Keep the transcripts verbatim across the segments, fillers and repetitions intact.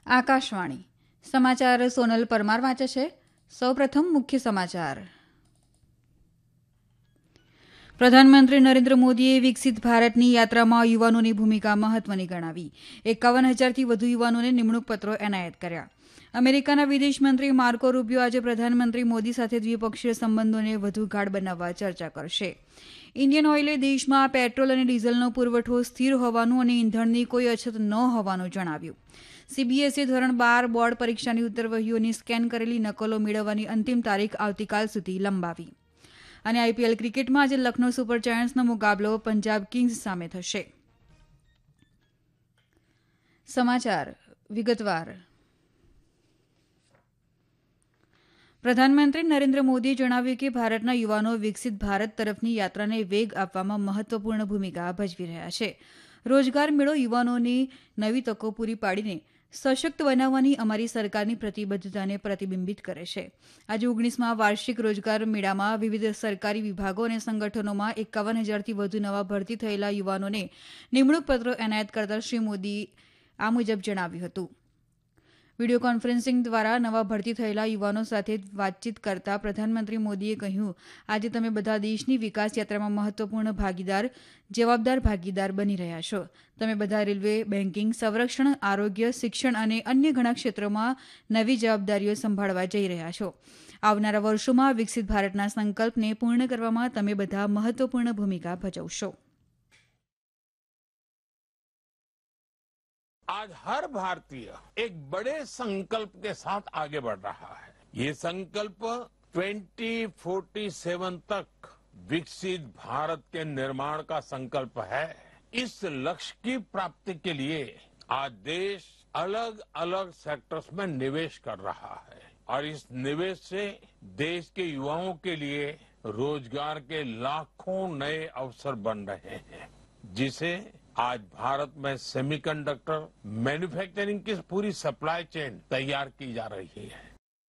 આકાશવાણી સમાચાર સોનલ પરમાર વાંચે છે. સૌપ્રથમ મુખ્ય સમાચાર. પ્રધાનમંત્રી નરેન્દ્ર મોદીએ વિકસિત ભારતની યાત્રામાં યુવાનોની ભૂમિકા મહત્વની ગણાવી. એકાવન હજારથી વધુ યુવાનોને નિમણૂક પત્રો એનાયત કર્યા. અમેરિકાના વિદેશમંત્રી માર્કો રૂબિયો આજે પ્રધાનમંત્રી મોદી સાથે દ્વિપક્ષીય સંબંધોને વધુ ગાઢ બનાવવા ચર્ચા કરશે. ઇન્ડિયન ઓઇલે દેશમાં પેટ્રોલ અને ડીઝલનો પુરવઠો સ્થિર હોવાનું અને ઇંધણની કોઈ અછત ન હોવાનું જણાવ્યું. સીબીએસઈ ધોરણ બાર બોર્ડ પરીક્ષાની ઉત્તરવહીઓની સ્કેન કરેલી નકલો મેળવવાની અંતિમ તારીખ આવતીકાલ સુધી લંબાવી. અને આઈપીએલ ક્રિકેટમાં આજે લખનૌ સુપર જાયન્ટ્સનો મુકાબલો પંજાબ કિંગ્સ સામે થશે. સમાચાર વિગતવાર. પ્રધાનમંત્રી નરેન્દ્ર મોદીએ જણાવ્યું કે ભારતના યુવાનો વિકસિત ભારત તરફની યાત્રાને વેગ આપવામાં મહત્વપૂર્ણ ભૂમિકા ભજવી રહ્યા છે. રોજગાર મેળો યુવાનોની નવી તકો પૂરી પાડીને સશક્ત બનાવવાની અમારી સરકારની પ્રતિબદ્ધતાને પ્રતિબિંબિત કરે છે. આજે ઓગણીસમાં વાર્ષિક રોજગાર મેળામાં વિવિધ સરકારી વિભાગો અને સંગઠનોમાં એકાવન હજારથી વધુ નવા ભરતી થયેલા યુવાનોને નિમણૂક પત્રો એનાયત કરતા શ્રી મોદીએ આ મુજબ જણાવ્યું હતું. વિડીયો કોન્ફરન્સિંગ દ્વારા નવા ભરતી થયેલા યુવાનો સાથે વાતચીત કરતા પ્રધાનમંત્રી મોદીએ કહ્યું, આજે તમે બધા દેશની વિકાસ યાત્રામાં મહત્વપૂર્ણ ભાગીદાર, જવાબદાર ભાગીદાર બની રહ્યા છો. તમે બધા રેલવે, બેન્કિંગ, સંરક્ષણ, આરોગ્ય, શિક્ષણ અને અન્ય ઘણા ક્ષેત્રોમાં નવી જવાબદારીઓ સંભાળવા જઈ રહ્યા છો. આવનારા વર્ષોમાં વિકસિત ભારતના સંકલ્પને પૂર્ણ કરવામાં તમે બધા મહત્વપૂર્ણ ભૂમિકા ભજવશો. आज हर भारतीय एक बड़े संकल्प के साथ आगे बढ़ रहा है. ये संकल्प ट्वेंटी फोर्टी सेवन तक विकसित भारत के निर्माण का संकल्प है. इस लक्ष्य की प्राप्ति के लिए आज देश अलग अलग सेक्टर्स में निवेश कर रहा है और इस निवेश से देश के युवाओं के लिए रोजगार के लाखों नए अवसर बन रहे हैं, जिसे आज भारत में सेमीकंडक्टर मैन्युफैक्चरिंग की पूरी सप्लाई चेन तैयार की जा रही है.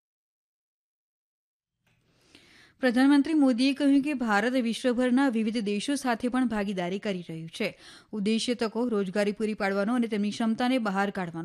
પ્રધાનમંત્રી મોદીએ કહ્યું કે ભારત વિશ્વભરના વિવિધ દેશો સાથે પણ ભાગીદારી કરી રહ્યું છે. ઉદ્દેશ્ય તકો, રોજગારી પૂરી પાડવાનો અને તેમની ક્ષમતાને બહાર કાઢવાનો